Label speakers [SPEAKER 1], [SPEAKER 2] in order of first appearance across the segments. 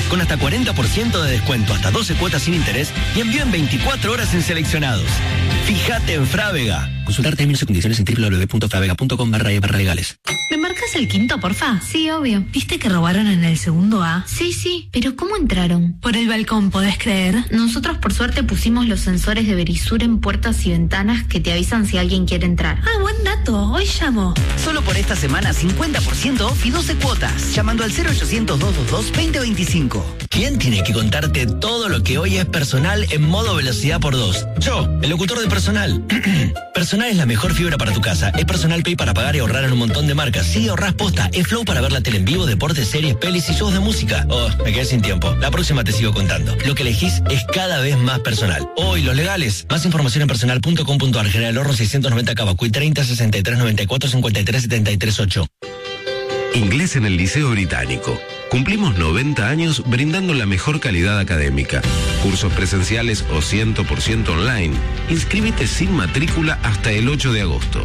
[SPEAKER 1] con hasta 40% de descuento, hasta 12 cuotas sin interés y envío en 24 horas en seleccionados. Fíjate en Frávega. Consultar términos y condiciones en www.fravega.com/legales.
[SPEAKER 2] ¿Me marcas el quinto, porfa?
[SPEAKER 3] Sí, obvio.
[SPEAKER 2] ¿Viste que robaron en el segundo A?
[SPEAKER 3] Sí, pero ¿cómo entraron?
[SPEAKER 2] Por el balcón, ¿podés creer?
[SPEAKER 3] Nosotros por suerte pusimos los sensores de Verisur en puertas y ventanas que te avisan si alguien quiere entrar.
[SPEAKER 2] Ah, buen dato. Hoy llamo.
[SPEAKER 4] Solo por esta semana 50% off y 12 cuotas. Llamando al 0800-222-2025.
[SPEAKER 1] ¿Quién tiene que contarte todo lo que hoy es personal en modo velocidad por 2? Yo, el locutor de Personal. Personal es la mejor fibra para tu casa. Es Personal Pay para pagar y ahorrar en un montón de marcas. Sí, ahorrás posta. Es Flow para ver la tele en vivo, deportes, series, pelis y shows de música. Oh, me quedé sin tiempo. La próxima te sigo contando. Lo que elegís es cada vez más personal. Hoy, los legales. Más información en personal.com.ar. General Horno 690 Cavacuy 30 63 94 53 73 8.
[SPEAKER 5] Inglés en el Liceo Británico. Cumplimos 90 años brindando la mejor calidad académica. Cursos presenciales o 100% online. Inscríbete sin matrícula hasta el 8 de agosto.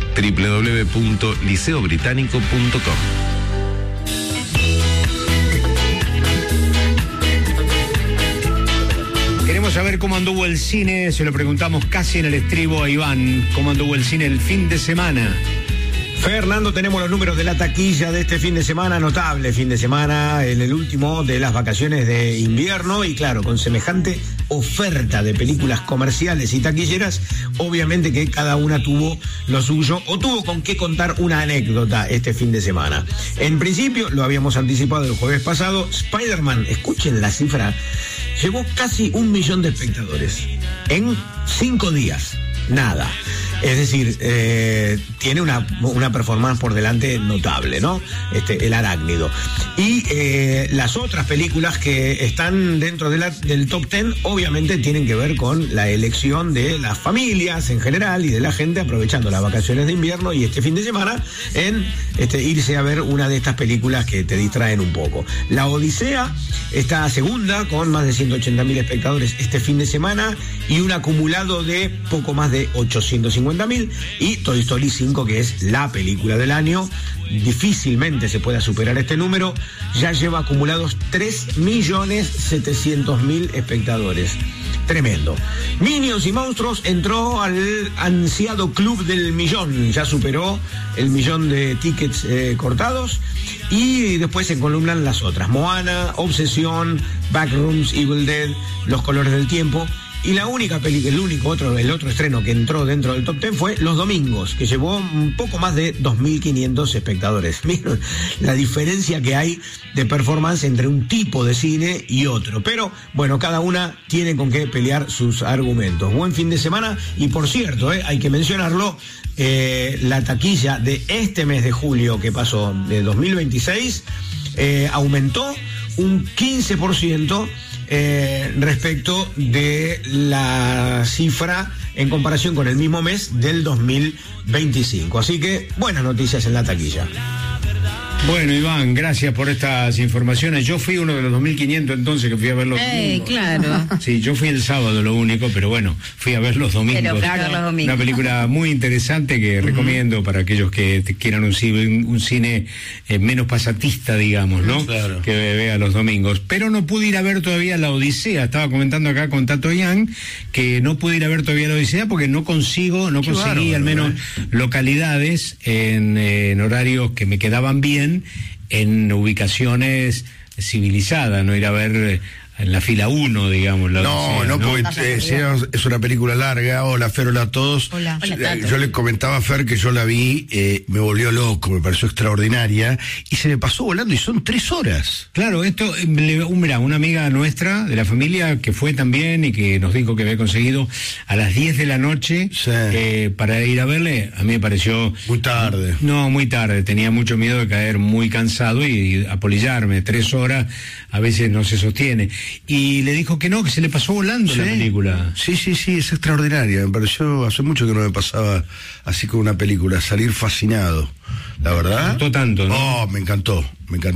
[SPEAKER 5] www.liceobritánico.com.
[SPEAKER 6] Queremos saber cómo anduvo el cine, se lo preguntamos casi en el estribo a Iván. ¿Cómo anduvo el cine el fin de semana?
[SPEAKER 7] Fernando, tenemos los números de la taquilla de este fin de semana, notable fin de semana, en el último de las vacaciones de invierno, y claro, con semejante oferta de películas comerciales y taquilleras, obviamente que cada una tuvo lo suyo, o tuvo con qué contar una anécdota este fin de semana. En principio, lo habíamos anticipado el jueves pasado, Spider-Man, escuchen la cifra, llevó casi 1 millón de espectadores en 5 días, nada. Es decir, tiene una performance por delante notable, ¿no? El Arácnido. Y las otras películas que están dentro del top 10, obviamente tienen que ver con la elección de las familias en general y de la gente aprovechando las vacaciones de invierno y este fin de semana en irse a ver una de estas películas que te distraen un poco. La Odisea está segunda con más de 180.000 espectadores este fin de semana y un acumulado de poco más de 850.000, y Toy Story 5, que es la película del año, difícilmente se pueda superar este número, ya lleva acumulados 3.700.000 espectadores. Tremendo. Minions y Monstruos entró al ansiado club del millón, ya superó el millón de tickets cortados, y después se columnan las otras: Moana, Obsesión, Backrooms, Evil Dead, Los Colores del Tiempo. Y la única película, el otro estreno que entró dentro del top 10 fue Los Domingos, que llevó un poco más de 2.500 espectadores. Miren la diferencia que hay de performance entre un tipo de cine y otro. Pero, bueno, cada una tiene con qué pelear sus argumentos. Buen fin de semana, y por cierto, hay que mencionarlo, la taquilla de este mes de julio que pasó, de 2026, aumentó un 15%, respecto de la cifra en comparación con el mismo mes del 2025. Así que buenas noticias en la taquilla.
[SPEAKER 6] Bueno, Iván, gracias por estas informaciones. Yo fui uno de los 2.500 entonces que fui a ver los domingos.
[SPEAKER 3] Claro.
[SPEAKER 6] Sí, yo fui el sábado lo único, pero bueno, fui a ver los domingos.
[SPEAKER 3] Pero claro, los domingos.
[SPEAKER 6] Una película muy interesante que recomiendo para aquellos que quieran un cine menos pasatista, digamos, ¿no?
[SPEAKER 7] Claro.
[SPEAKER 6] Que vea los domingos. Pero no pude ir a ver todavía La Odisea. Estaba comentando acá con Tato Yang que no pude ir a ver todavía La Odisea porque no conseguí al menos localidades en horarios que me quedaban bien, en ubicaciones civilizadas, no ir a ver en la fila 1, digamos.
[SPEAKER 8] Porque es una película larga. Hola, Fer, hola a todos.
[SPEAKER 3] Hola, Tato.
[SPEAKER 8] Yo le comentaba a Fer que yo la vi, me volvió loco, me pareció extraordinaria, y se me pasó volando, y son 3 horas.
[SPEAKER 6] Claro, esto, mira, una amiga nuestra de la familia que fue también y que nos dijo que había conseguido a las 10 de la noche para ir a verle. A mí me pareció...
[SPEAKER 8] Muy tarde.
[SPEAKER 6] No, muy tarde. Tenía mucho miedo de caer muy cansado y apolillarme. 3 horas a veces no se sostiene. Y le dijo que no, que se le pasó volando la película.
[SPEAKER 8] Sí, es extraordinaria. Me pareció, hace mucho que no me pasaba así con una película, salir fascinado. La verdad.
[SPEAKER 6] ¿Te gustó tanto, no?
[SPEAKER 8] Oh, me encantó.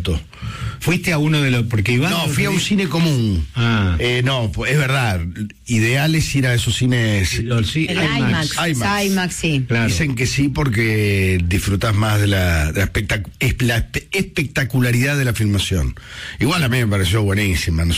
[SPEAKER 6] ¿Fuiste a uno de los...? Porque Iván...
[SPEAKER 8] No, fui a un cine común. No, es verdad. Ideal es ir a esos cines...
[SPEAKER 3] El IMAX, sí.
[SPEAKER 6] Claro.
[SPEAKER 8] Dicen que sí porque disfrutás más de la espectacularidad de la filmación. Igual a mí me pareció buenísima.